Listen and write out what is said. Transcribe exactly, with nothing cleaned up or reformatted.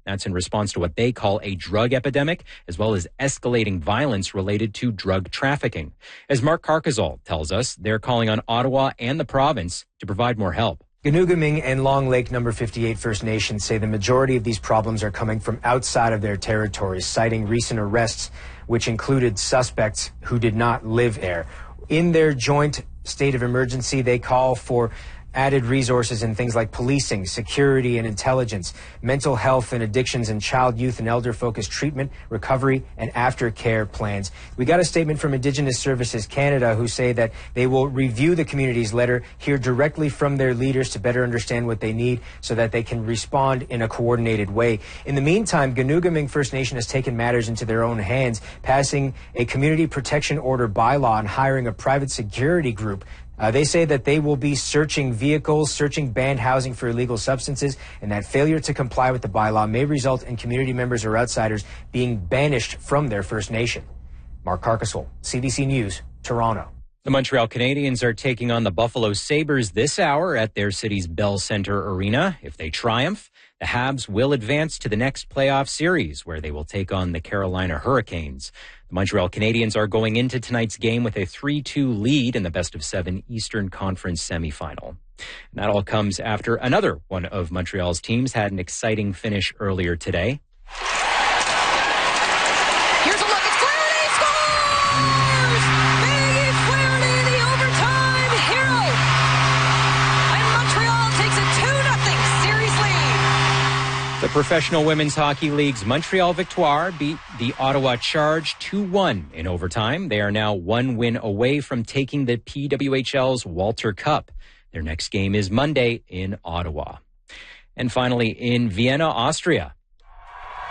That's in response to what they call a drug epidemic, as well as escalating violence related to drug trafficking. As Mark Carcazol tells us, they're calling on Ottawa and the province to provide more help. Ganoogaming and Long Lake Number fifty-eight First Nations say the majority of these problems are coming from outside of their territories, citing recent arrests, which included suspects who did not live there. In their joint state of emergency, they call for added resources in things like policing, security and intelligence, mental health and addictions, and child, youth, and elder-focused treatment, recovery, and aftercare plans. We got a statement from Indigenous Services Canada who say that they will review the community's letter, hear directly from their leaders to better understand what they need so that they can respond in a coordinated way. In the meantime, Ganoogaming First Nation has taken matters into their own hands, passing a community protection order bylaw and hiring a private security group. Uh, they say that they will be searching vehicles, searching banned housing for illegal substances, and that failure to comply with the bylaw may result in community members or outsiders being banished from their First Nation. Mark Carcasole, C B C News, Toronto. The Montreal Canadiens are taking on the Buffalo Sabres this hour at their city's Bell Centre Arena. If they triumph, the Habs will advance to the next playoff series, where they will take on the Carolina Hurricanes. The Montreal Canadiens are going into tonight's game with a three two lead in the best-of-seven Eastern Conference semifinal. And that all comes after another one of Montreal's teams had an exciting finish earlier today. Here's a look at Flaherty, scores! Big Flaherty, the overtime hero! And Montreal takes a two nothing series lead. The Professional Women's Hockey League's Montreal Victoire beat the Ottawa Charge two one in overtime. They are now one win away from taking the P W H L's Walter Cup. Their next game is Monday in Ottawa. And finally, in Vienna, Austria,